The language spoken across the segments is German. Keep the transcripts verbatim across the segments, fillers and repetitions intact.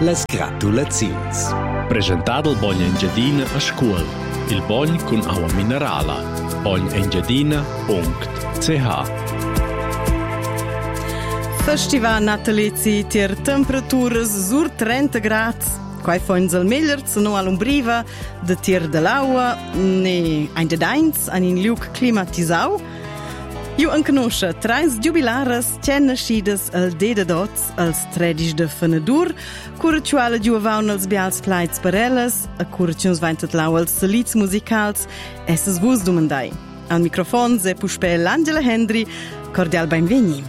las gratulaziuns. Presentado il Bogn Engiadina a scuol. Il Bogn con aua minerala. bogn engiadina punct c h. Festival natalizzi tier temperaturas sur trenta gradi. Quai foins al meglierz no all'umbriva de tier de l'aua ne ein de dains an in liug climatisau. Ju înconosce trais jubilares cen nascidas al deda dots als tredici de fenedur, curăcioala giuvavano als bials plaids parellas, a curăciuns vaintat lau als salits musicals, esses vus domandai. Al microfon se puspel Angela Hendry, cordial benveni.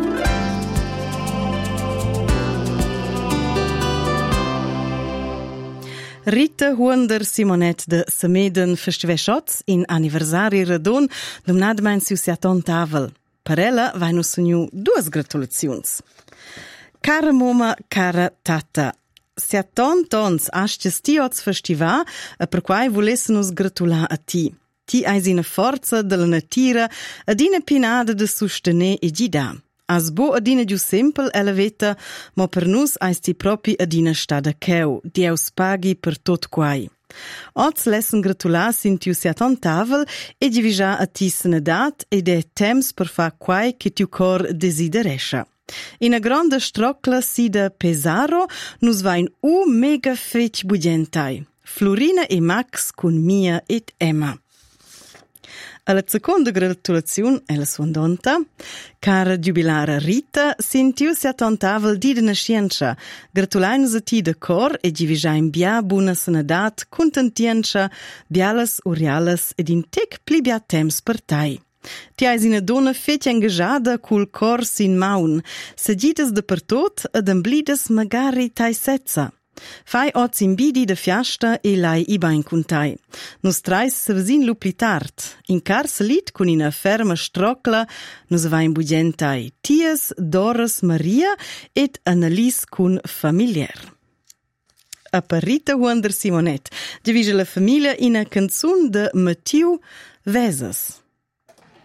Rita Huonder Simonet de Sameden Festiveschots in anniversari radon domnad mein siu siaton tavel. Per ella vai nu sognu duas gratulaziuns. Cara moma, cara tata, siaton tons asces tiots festiva e per quai volesse nus gratula a ti. Ti eis ina forza della natira ad ina pinada de sustene e gida. As bo adina giu sempel ella veta, ma per nus eis ti propi adina stada cheu, Dieus paghi per tot quai. Oz lessen gratular sin tiu siaton tavel e divigia a ti senedat ed è temps per fa quai che tiu cor desiderescha. In a grande strocla sida Pesaro nus vain u mega fetch bugentai. Florina e Max con Mia et Emma. Alla seconda gratulazione è la sua donta, cara giubilara Rita, sentiu si attontavel di de nascienza. Gratulainus a ti de cor e givigia in bia buna senadat, contentienza, bialas urialas ed in tec plibia temps per tai. Ti eis ina donna fetch engagada cul cor sin maun, segidas de per tot ed emblidas magari tai setza. Fai oz in bidi de fiasta e lai iba in cuntai. Nus trais se vesin lupli tard. In car salit cun ina ferma strocla, nus va in bugentai. Tias, Doris, Maria et Annalise cun familiar. A per Rita Huonder Simonet, divige la famiglia in a canzun de Mathieu Vesas.